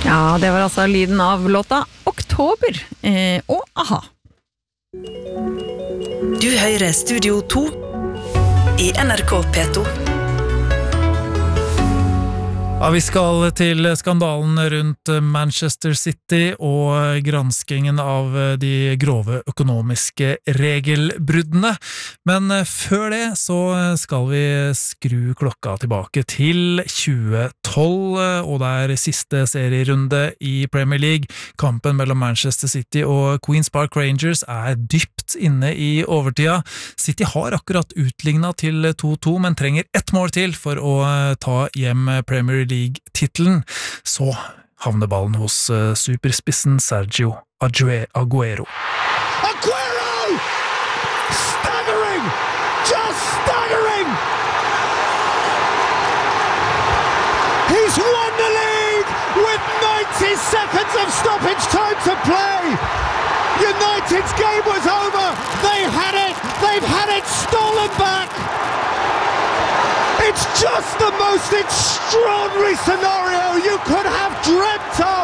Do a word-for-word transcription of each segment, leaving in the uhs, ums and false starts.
Ja, det var altså lyden av låta Oktober eh, og Aha. Du hører Studio to i N R K P to. Ja, vi skal til skandalen rundt Manchester City og granskingen av de grove økonomiske regelbruddene. Men før det så skal vi skru klokka tilbake til tjue tolv, og det er siste serierunde i Premier League. Kampen mellom Manchester City og Queen's Park Rangers er dypt inne i overtida. City har akkurat utlignet til to to, men trenger ett mål til for å ta hjem Premier League-titelen. Så havner ballen hos uh, superspissen Sergio Aguero. Aguero! Staggering! Just staggering! He's won the league with ninety seconds of stoppage time to play! United's game was over! They had it! They've had it stolen back! It's just the most extraordinary scenario you could have dreamt of!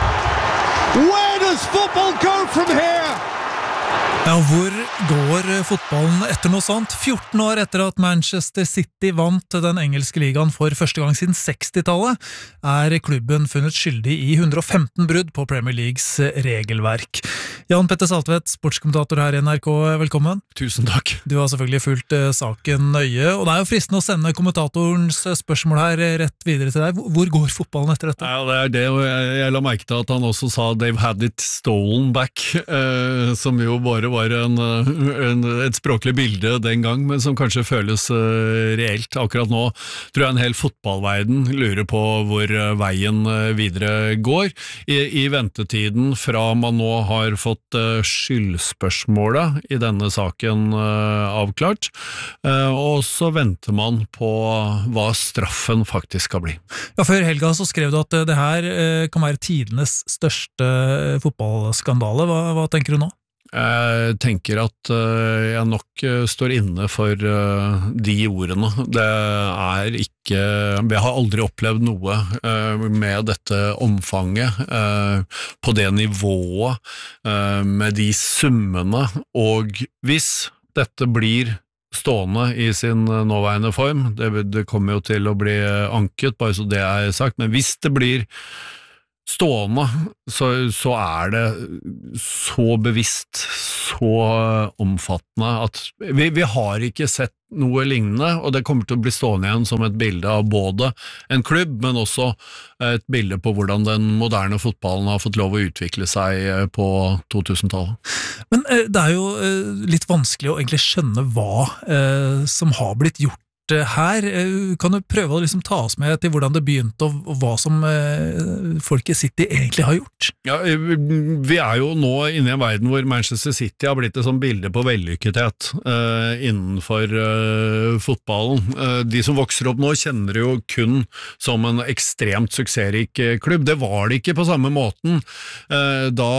Where does football go from here? Ja, hvor går fotballen etter noe sånt? fjorten år etter at Manchester City vant den engelske ligaen for første gang siden sekstitallet, er klubben funnet skyldig i hundre og femten brudd på Premier Leagues regelverk. Jan Petter Saltvedt, sportskommentator her i N R K, velkommen. Tusen takk. Du har selvfølgelig fulgt saken nøye, og det er jo fristende å sende kommentatorens spørsmål her rett videre til deg. Hvor går fotballen etter dette? Ja, det er det, og jeg, jeg la merke til at han også sa they've had it stolen back, eh, som jo bare var en, en, et språklig bilde den gang, men som kanskje føles uh, reelt. Akkurat nå tror jeg en hel fotballverden lurer på hvor uh, veien uh, videre går. I, I ventetiden fra man nå har fått uh, skyldspørsmålet i denne saken uh, avklart, uh, og så venter man på hva straffen faktisk skal bli. Ja, før helga så skrev du at det her uh, kan være tidenes største fotballskandale. Hva, hva tenker du nå? Jeg tenker at jeg nok står inne for de ordene. Det er ikke, jeg har aldri opplevd noe med dette omfanget, på det nivået, med de summene, og hvis dette blir stående i sin nåværende form, det, det kommer jo til å bli anket, bare så det er sagt, men hvis det blir stående, så, så er det så bevisst, så omfattende at vi, vi har ikke sett noe lignende, og det kommer til å bli stående igjen som et bilde av både en klubb, men også et bilde på hvordan den moderne fotballen har fått lov å utvikle seg på to-tusentallet. Men eh, det er jo eh, litt vanskelig å egentlig skjønne hva eh, som har blitt gjort her. Kan du prøve å liksom ta oss med til hvordan det begynte og, og hva som eh, folket City egentlig har gjort? Ja, vi er jo nå inne i en verden hvor Manchester City har blitt et sånn bilde på vellykkethet eh, innenfor eh, fotballen. Eh, de som vokser opp nå kjenner det jo kun som en ekstremt suksessrik klubb. Det var det ikke på samme måten eh, da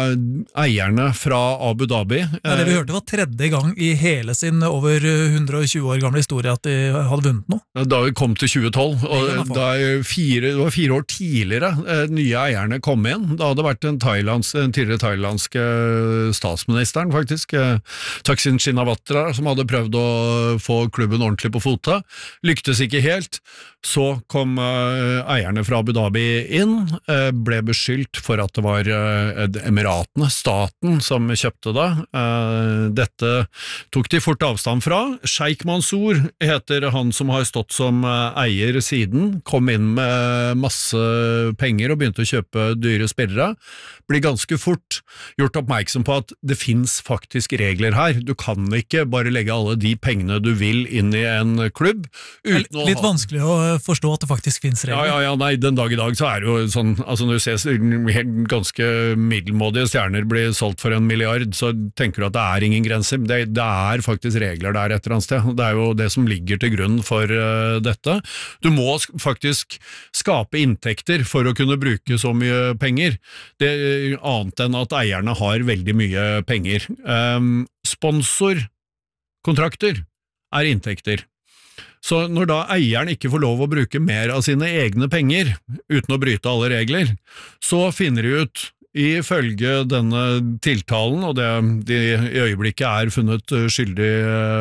eierne fra Abu Dhabi eh, ja, det vi hørte var tredje gang i hele sin over hundre og tjue år gamle historie at de hadde vunnet noe. Da vi kom til tjue tolv, og da fire, det var fire år tidligere eh, nye eierne kom inn. Da hadde vært den, Thailands, den tidligere thailandske statsministeren faktisk, eh, Thaksin Shinawatra, som hadde prøvd å få klubben ordentlig på fote. Lyktes ikke helt. Så kom eh, eierne fra Abu Dhabi inn, eh, ble beskyldt for at det var eh, Emiratene, staten, som kjøpte det. Eh, dette tok de fort avstand fra. Sheikh Mansour heter han som har stått som eier siden, kom inn med masse penger og begynte å kjøpe dyre spillere, blir ganske fort gjort oppmerksom på at det finnes faktisk regler her. Du kan ikke bare legge alle de pengene du vil inn i en klubb. Uten Litt å ha... vanskelig å forstå at det faktisk finnes regler. Ja, ja, ja, nei, den dag i dag så er det jo sånn, altså når du ser ganske middelmådige stjerner bli solgt for en milliard, så tenker du at det er ingen grenser. Det, det er faktisk regler der et eller annet sted. Det er jo det som ligger til grunn for uh, dette. Du må faktisk skape inntekter for å kunne bruke så mye penger. Det er annet enn at eierne har veldig mye penger. Um, sponsorkontrakter er inntekter. Så når da eieren ikke får lov å bruke mer av sine egne penger, uten å bryte alle regler, så finner de ut, ifølge denne tiltalen, og det de i øyeblikket er funnet skyldig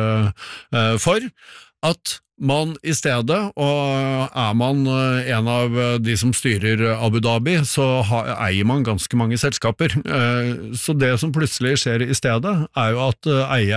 for, at man i stedet, og er man en av de som styrer Abu Dhabi, så eier man ganske mange selskaper. Så det som plutselig skjer i stedet, er jo at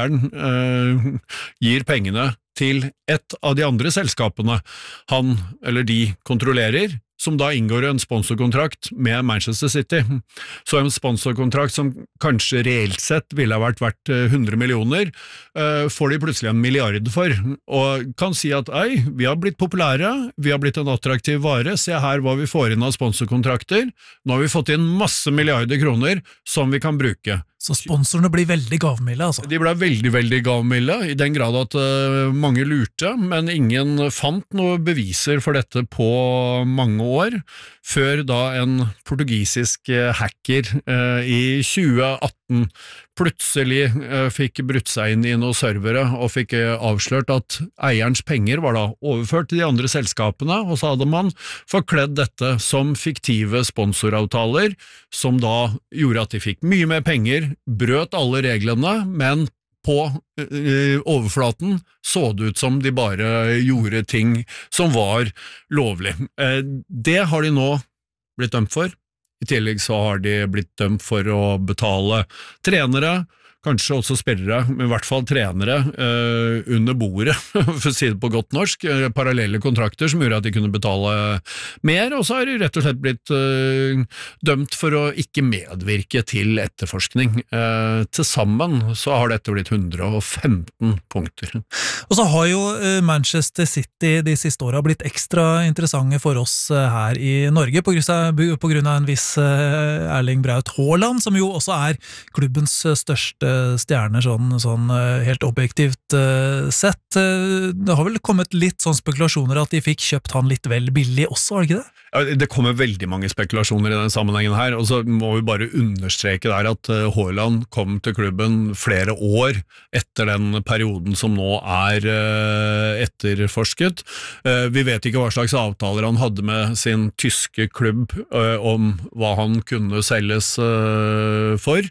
eieren gir pengene til et av de andre selskapene han eller de kontrollerer, som da inngår en sponsorkontrakt med Manchester City. Så en sponsorkontrakt som kanskje reelt sett ville ha vært verdt hundre millioner, får de plutselig en milliard for, og kan si at ei, vi har blitt populære, vi har blitt en attraktiv vare, se her hva vi får inn av sponsorkontrakter, nå har vi fått inn masse milliarder kroner som vi kan bruke. Så sponsorene blir veldig gavmilde, altså? De ble veldig, veldig gavmilde, i den grad at uh, mange lurte, men ingen fant noe beviser for dette på mange år, før da en portugisisk uh, hacker uh, i tjue atten plutselig uh, fikk brutt seg inn i noen servere og fikk uh, avslørt at eierens penger var da overført til de andre selskapene, og så hadde man forkledd dette som fiktive sponsoravtaler, som da gjorde at de fikk mye mer penger, brøt alle reglene, men på uh, overflaten så det ut som de bare gjorde ting som var lovlig. Uh, det har de nå blitt dømt for. I tillegg så har de blitt dømt for å betale trenere, kanskje også spillere, men i hvert fall trenere, eh, under bordet, for å si det på godt norsk, eh, parallelle kontrakter som gjorde at de kunne betale mer, og så har de rett og slett blitt eh, dømt for å ikke medvirke til etterforskning. Eh, til sammen så har dette blitt hundre og femten punkter. Og så har jo Manchester City de siste årene blitt ekstra interessante for oss her i Norge, på grunn av en viss Erling Braut Haaland, som jo også er klubbens største stjerner, sånn, sånn helt objektivt uh, sett. Det har vel kommet litt sånn spekulasjoner at de fikk kjøpt han litt vel billig også, var det ikke det? Ja, det kommer veldig mange spekulasjoner i den sammenhengen her, og så må vi bare understreke der at Haaland kom til klubben flere år etter den perioden som nå er uh, etterforsket. Uh, vi vet ikke hva slags avtaler han hadde med sin tyske klubb uh, om hva han kunne selges uh, for,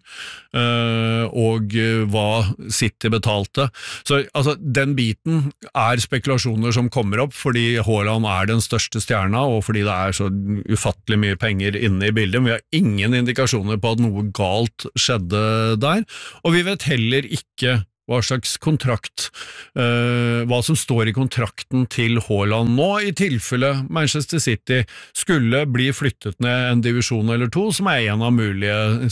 uh, og uh, hva City betalte. Så altså, den biten er spekulasjoner som kommer opp, fordi Haaland er den største stjerna, og fordi det er så ufattelig mye penger inne i bildet. Vi har ingen indikasjoner på at noe galt skjedde der, og vi vet heller ikke hva slags kontrakt, uh, hva som står i kontrakten til Haaland nå, i tilfelle Manchester City skulle bli flyttet ned en divisjon eller to, som er en av mulige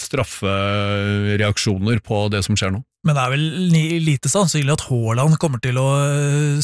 straffereaksjoner på det som skjer nå. Men det er vel lite sannsynlig at Haaland kommer til å